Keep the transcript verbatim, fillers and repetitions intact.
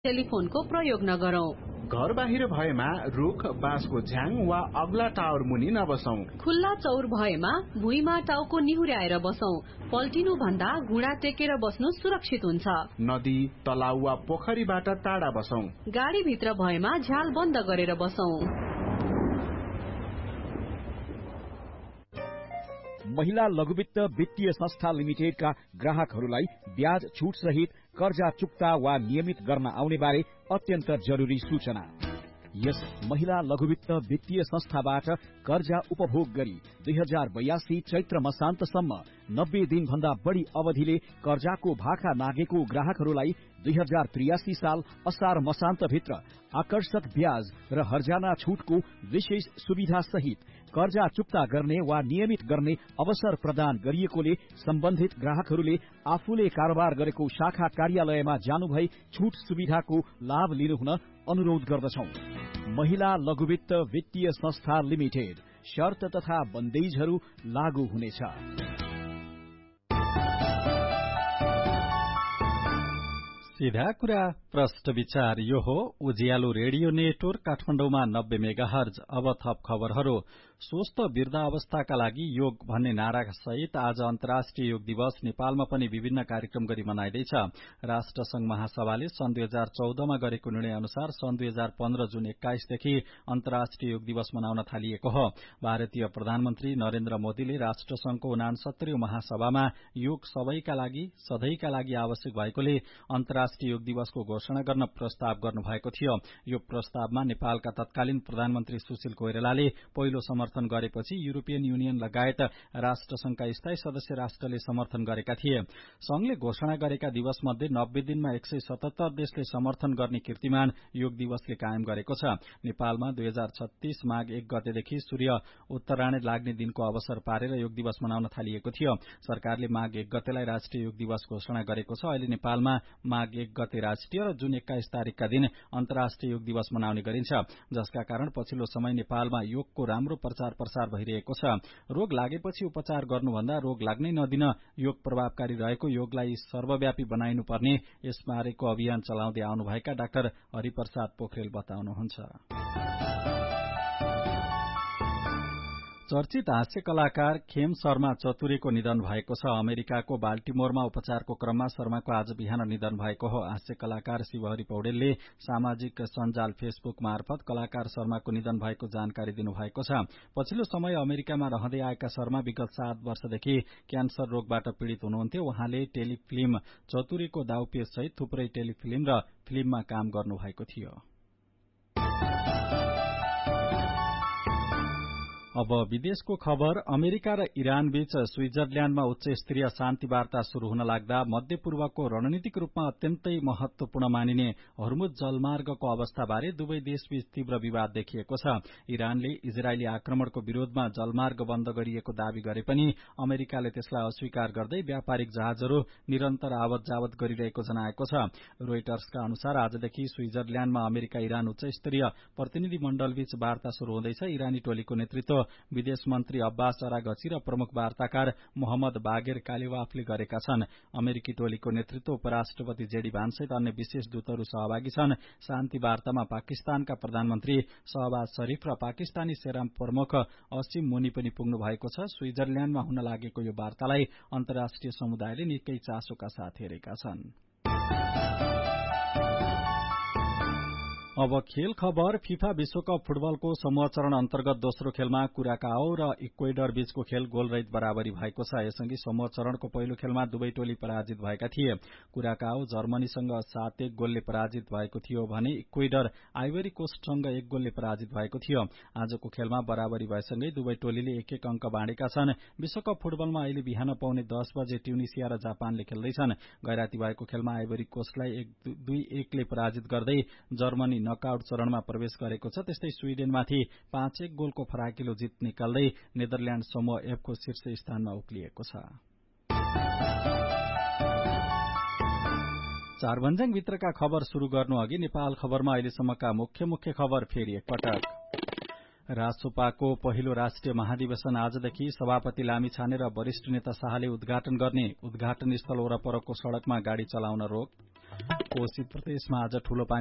टेलिफोनको प्रयोग नगरौं। घर बाहिर भएमा रुख, बाँसको झ्याङ वा अग्ला टावर मुनि नबसौं। खुल्ला चौर भएमा भुइँमा टाउको निहुर्याएर बसौं। पल्टिनु भन्दा घुँडा टेकेर बस्नु सुरक्षित हुन्छ। नदी, तलाउ वा पोखरीबाट टाढा बसौं। गाडी भित्र भएमा झ्याल बन्द गरेर बसौं। महिला लघुवित्त वित्तीय संस्था लिमिटेडका ग्राहकहरूलाई ब्याज छुट सहित कर्जा चुक्ता वा नियमित गर्न आउने बारे अत्यन्त जरुरी सूचना। यस महिला लघुवित्त वित्तीय संस्थाबाट कर्जा उपभोग गरी दुई हजार बयासी चैत्र मसान्तसम्म नब्बे दिन भन्दा बढ़ी अवधिले कर्जाको भाखा नागेको ग्राहकहरूलाई दुई हजार त्रियासी साल असार मसान्त भित्र आकर्षक ब्याज र हर्जाना छुटको विशेष सुविधा सहित कर्जा चुक्ता गर्ने वा नियमित गर्ने अवसर प्रदान गरिएकोले सम्बन्धित ग्राहकहरूले आफूले कारोबार गरेको शाखा कार्यालयमा जानुभई छुट सुविधाको लाभ लिनुहुन अनुरोध गर्दछौं। महिला लघुवित्त वित्तीय संस्था लिमिटेड। शर्त तथा बन्देजहरू लागू हुनेछ। सीधा कुरा प्रश्न विचार यो हो उज्यालो रेडियो नेटवर्क काठमाडौँमा नब्बे मेगाहर्ज। अब थप खबरहरू। स्वस्थ वृद्धावस्थाका लागि योग भन्ने नारा सहित आज अन्तर्राष्ट्रिय योग दिवस नेपालमा पनि विभिन्न कार्यक्रम गरी मनाइँदैछ। राष्ट्र संघ महासभाले सन् दुई हजार चौधमा गरेको निर्णय अनुसार सन् दुई हजार पन्ध्र जुन एक्काइसदेखि अन्तर्राष्ट्रिय योग दिवस मनाउन थालिएको हो। भारतीय प्रधानमन्त्री नरेन्द्र मोदीले राष्ट्र संघको उनासत्तरी महासभामा योग सबैका लागि सधैँका लागि आवश्यक भएकोले अन्तर्राष्ट्रिय योग दिवसको घोषणा गर्न प्रस्ताव गर्नुभएको थियो। यो प्रस्तावमा नेपालका तत्कालीन प्रधानमन्त्री सुशील कोइरालाले पहिलो समर्थन गरेपछि युरोपियन युनियन लगायत राष्ट्र संघका स्थायी सदस्य राष्ट्रले समर्थन गरेका थिए। संघले घोषणा गरेका दिवस मध्ये नब्बे दिनमा एक सय सतहत्तर देशले समर्थन गर्ने कीर्तिमान योग दिवसले कायम गरेको छ। नेपालमा दुई हजार छत्तीस माघ एक गतेदेखि सूर्य उत्तरायण लाग्ने दिनको अवसर पारेर योग दिवस मनाउन थालिएको थियो। सरकारले माघ एक गतेलाई राष्ट्रिय योग दिवस घोषणा गरेको छ। अहिले नेपालमा माघ एक गते राष्ट्रिय र जुन एक्काइस तारिकका दिन अन्तर्राष्ट्रिय योग दिवस मनाउने गरिन्छ, जसका कारण पछिल्लो समय नेपालमा योगको राम्रो प्रचार प्रसार भइरहेको छ। रोग लागेपछि उपचार गर्नुभन्दा रोग लाग्नै नदिन योग प्रभावकारी रहेको, योगलाई सर्वव्यापी बनाइनुपर्ने यसबारेको अभियान चलाउँदै आउनुभएका डाक्टर हरिप्रसाद पोखरेल बताउनुहुन्छ। चर्चित हास्य कलाकार खेम शर्मा चतुरेको निधन भएको छ। अमेरिकाको बाल्टिमोरमा उपचारको क्रममा शर्माको आज बिहान निधन भएको हो। हास्य कलाकार शिवहरि पौडेलले सामाजिक सञ्जाल फेसबुक मार्फत कलाकार शर्माको निधन भएको जानकारी दिनुभएको छ। पछिल्लो समय अमेरिकामा रहँदै आएका शर्मा विगत सात वर्षदेखि क्यान्सर रोगबाट पीड़ित हुनुहुन्थ्यो। उहाँले टेलिफिल्म चतुरेको दाउपेच सहित थुप्रै टेलिफिल्म र फिल्ममा काम गर्नुभएको थियो। अब विदेशको खबर। अमेरिका र इरान बीच स्विजरल्याण्डमा उच्च स्तरीय शान्ति वार्ता शुरू हुन लाग्दा मध्यपूर्वको रणनीतिक रूपमा अत्यन्तै महत्वपूर्ण मानिने हर्मुज जलमार्गको अवस्थाबारे दुवै देशबीच तीव्र विवाद देखिएको छ। इरानले इजरायली आक्रमणको विरोधमा जलमार्ग बन्द गरिएको दावी गरे पनि अमेरिकाले त्यसलाई अस्वीकार गर्दै व्यापारिक जहाजहरू निरन्तर आवत जावत गरिरहेको जनाएको छ। रोइटर्सका अनुसार आजदेखि स्विजरल्याण्डमा अमेरिका इरान उच्च स्तरीय प्रतिनिधि मण्डलबीच वार्ता शुरू हुँदैछ। इरानी टोलीको नेतृत्व विदेश मन्त्री अब्बास अरागची र प्रमुख वार्ताकार मोहम्मद बागेर कालिवाफले गरेका छन्। अमेरिकी टोलीको नेतृत्व उपराष्ट्रपति जेडी भान्सहित अन्य विशेष दूतहरू सहभागी छन्। शान्ति वार्तामा पाकिस्तानका प्रधानमन्त्री शहबाज शरीफ र पाकिस्तानी सेना प्रमुख असिम मुनी पनि पुग्नु भएको छ। स्विजरल्याण्डमा हुन लागेको यो वार्तालाई अन्तर्राष्ट्रिय समुदायले निकै चासोका साथ हेरेका छन्। अब खेल खबर। फिफा विश्वकप फुटबलको समूह चरण अन्तर्गत दोस्रो खेलमा कुराकाओ र इक्वेडर बीचको खेल गोलरहित बराबरी भएको छ। यसअघि समूह चरणको पहिलो खेलमा दुवै टोली पराजित भएका थिए। कुराकाओ जर्मनीसँग सात एक गोलले पराजित भएको थियो भने इक्वेडर आइभरी कोस्टसँग एक गोलले पराजित भएको थियो। आजको खेलमा बराबरी भएसँगै दुवै टोलीले एक एक अंक बाँडेका छन्। विश्वकप फुटबलमा अहिले बिहान पाउने दस बजे ट्युनिसिया र जापानले खेल्दैछन्। गैराती भएको खेलमा आइभरी कोस्टलाई दुई एकले पराजित गर्दै जर्मनी नकआउट चरणमा प्रवेश गरेको छ। त्यस्तै स्वीडेनमाथि पाँच एक गोलको फराकिलो जित निकाल्दै नेदरल्याण्ड समूह एफको शीर्ष स्थानमा उक्लिएको छ। चारभन्ज्याङ भित्रका खबर शुरू गर्नु अघि नेपाल खबरमा अहिलेसम्मका मुख्य मुख्य खबर फेरि एकपटक। रासोपाको पहिलो राष्ट्रिय महाधिवेशन आजदेखि सभापति लामिछाने र वरिष्ठ नेता शाहले उद्घाटन गर्ने। उद्घाटन स्थल वरपरको सड़कमा गाड़ी चलाउन रोक। कोशी प्रदेशमा आज ठूलो